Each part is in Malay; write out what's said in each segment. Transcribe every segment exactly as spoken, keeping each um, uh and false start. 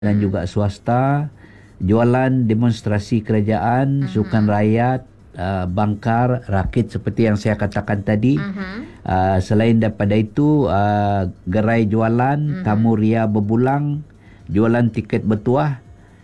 dan juga swasta, jualan demonstrasi kerajaan, Mhm. sukan rakyat, uh, bangkar, rakit seperti yang saya katakan tadi. Mhm. Uh, selain daripada itu, uh, gerai jualan, Mhm. tamu ria berbulang, jualan tiket bertuah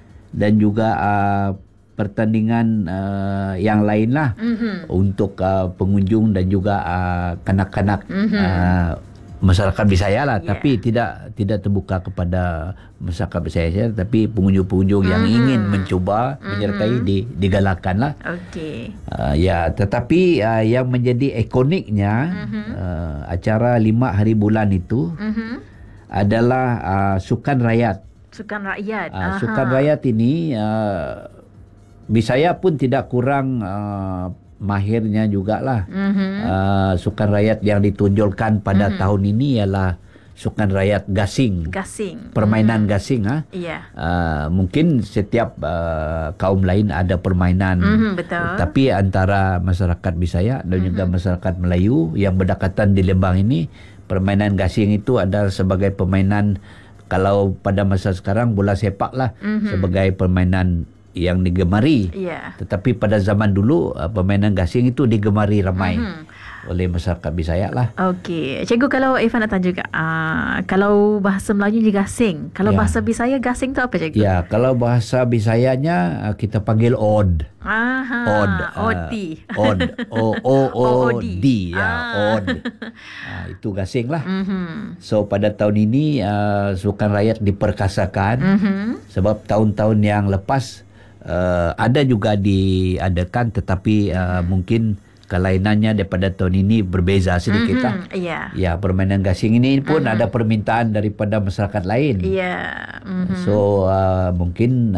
dan juga uh, pertandingan uh, yang lain lah Mhm. untuk uh, pengunjung dan juga uh, kanak-kanak Mhm. uh, masyarakat Bisaya lah, Yeah. tapi tidak tidak terbuka kepada masyarakat Bisaya saja, tapi pengunjung-pengunjung yang Mhm. ingin mencuba Mhm. menyertai di, digalakkan lah. Okey. Uh, ya, tetapi uh, yang menjadi ikoniknya Mhm. uh, acara lima hari bulan itu Mhm. adalah uh, sukan rakyat. Sukan rakyat. Uh, Aha. sukan rakyat ini uh, Bisaya pun tidak kurang uh, mahirnya jugalah. Mhm. Uh, sukan rakyat yang ditunjukkan pada Mhm. tahun ini ialah sukan rakyat gasing. Gasing. Permainan Mhm. gasing. Ha? Iya. Uh, mungkin setiap uh, kaum lain ada permainan. Mhm, betul. Tapi antara masyarakat Bisaya dan juga Mhm. masyarakat Melayu yang berdekatan di Lembang ini, permainan gasing itu adalah sebagai permainan, kalau pada masa sekarang bola sepak lah, Mhm. sebagai permainan yang digemari. Iya. Tetapi pada zaman dulu uh, permainan gasing itu digemari ramai Mhm. oleh masyarakat Bisaya lah. Okey. Cikgu, kalau Ifan nak tanya juga, uh, kalau bahasa Melayu ni gasing, kalau Ya. bahasa Bisaya gasing tu apa, cikgu? Ya, kalau bahasa Bisayanya uh, kita panggil od. Aha. Od. uh, Odi. Od. O O O O D. D ya, Ah. od. Uh, itu gasing lah. Mhm. So pada tahun ini uh, sukan rakyat diperkasakan Mhm. sebab tahun-tahun yang lepas uh, ada juga diadakan, tetapi uh, mungkin kelainannya daripada tahun ini berbeza sedikit lah. Mhm. Iya. Ya, permainan gasing ini pun Mhm. ada permintaan daripada masyarakat lain. Iya. Mhm. So uh, mungkin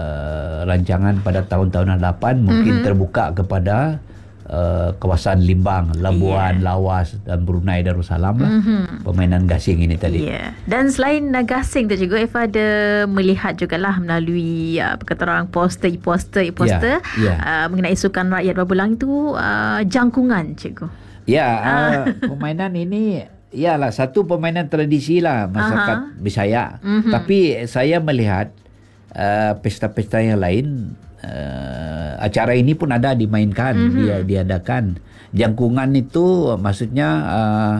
uh, rancangan pada tahun-tahun hadapan mungkin Mhm. terbuka kepada uh, kawasan Limbang, Labuan, Yeah. Lawas dan Brunei Darussalam lah. Mhm. Permainan gasing ini tadi. Ya. Dan selain uh, gasing tu juga, Eva ada melihat jugalah melalui uh, apa kata orang, poster poster poster Ya, ya. uh, mengenai sukan rakyat berbulang itu, uh, jangkungan, cikgu. Ya, uh, permainan ini ialah satu permainan tradisi lah masyarakat Aha. Bisaya. Mhm. Tapi saya melihat uh, pesta-pesta yang lain, uh, acara ini pun ada dimainkan, Mhm. dia diadakan. Jangkungan itu maksudnya uh,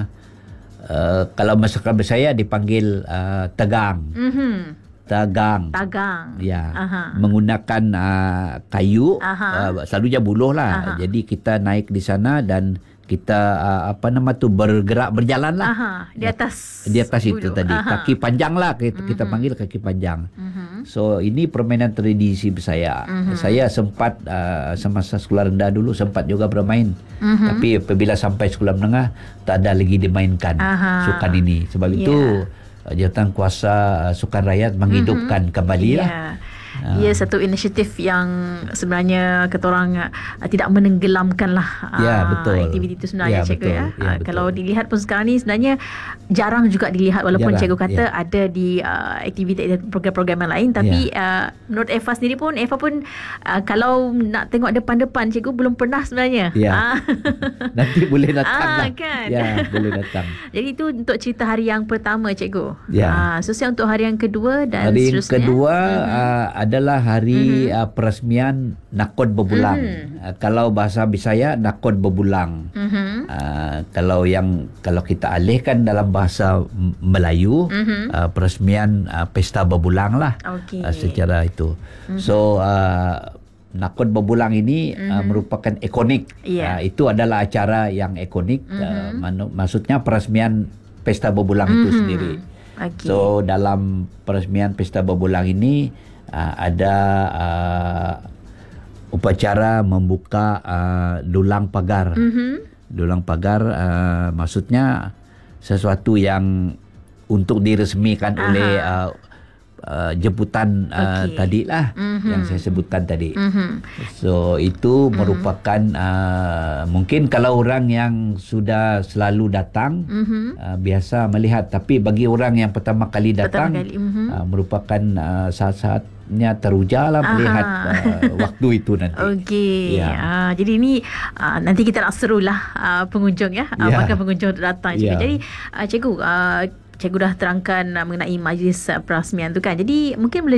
uh, kalau masyarakat Bisaya dipanggil uh, tegang. Mhm. Tegang. Tagang. Ya, Aha. menggunakan uh, kayu, Aha. uh, selalunya buluh lah. Aha. Jadi kita naik di sana dan kita uh, apa nama tu bergerak berjalan lah. Aha, di atas Di atas itu bulu. tadi, Aha. kaki panjang lah kita, kita Mhm. panggil kaki panjang. Mhm. So ini permainan tradisi saya. Mhm. Saya sempat uh, semasa sekolah rendah dulu sempat juga bermain. Mhm. Tapi apabila sampai sekolah menengah tak ada lagi dimainkan Aha. sukan ini. Sebab Ya. itu uh, Jawatankuasa uh, Sukan Rakyat menghidupkan Mhm. kembali lah. Ya. Ah. Ia satu inisiatif yang sebenarnya kata orang uh, tidak menenggelamkan lah uh, Ya, betul. aktiviti itu sebenarnya, Ya, cikgu betul. ya. Ya, Uh, betul. kalau dilihat pun sekarang ni sebenarnya jarang juga dilihat, walaupun Jarang, cikgu kata ya. ada di uh, aktiviti dan program-program yang lain, tapi Ya. uh, menurut Eva sendiri pun, Eva pun uh, kalau nak tengok depan-depan, cikgu belum pernah sebenarnya. Ya. Ah. Nanti boleh datang Ah, lah. kan? Ya, boleh datang. Jadi itu untuk cerita hari yang pertama, cikgu. Ya. Ah, seterusnya untuk hari yang kedua dan Hari yang seterusnya. kedua Mhm. uh, adalah hari Mhm. uh, peresmian Nakod Berbulang. Mhm. Uh, kalau bahasa Bisaya Nakod Berbulang. Mhm. Uh, kalau yang kalau kita alihkan dalam bahasa M- Melayu, Mhm. uh, peresmian uh, Pesta Berbulang lah. Okey. Uh, secara itu. So uh, Nakod Berbulang ini uh, Mhm. merupakan ikonik. Ya. Uh, itu adalah acara yang ikonik. Uh, Mhm. manu- maksudnya peresmian Pesta Berbulang itu Mhm. sendiri. Okey. So dalam peresmian Pesta Berbulang ini uh, ada uh, upacara membuka uh, dulang pagar. Mhm. Dulang pagar uh, maksudnya sesuatu yang untuk diresmikan Aha. oleh uh, uh, jemputan uh, Okey. tadi lah Mhm. yang saya sebutkan tadi. Mhm. So itu merupakan uh, mungkin kalau orang yang sudah selalu datang Mhm. uh, biasa melihat, tapi bagi orang yang pertama kali datang Pertama kali, mhm. uh, merupakan uh, saat-saatnya teruja lah melihat uh, waktu itu nanti. Okey. Ya. Ah, jadi ini ah, nanti kita nak serulah ah, pengunjung ya. Ah, Ya. bahkan pengunjung untuk datang, cikgu. Ya. Jadi ah, cikgu, ah, cikgu dah terangkan uh, mengenai majlis uh, perasmian tu kan. Jadi mungkin boleh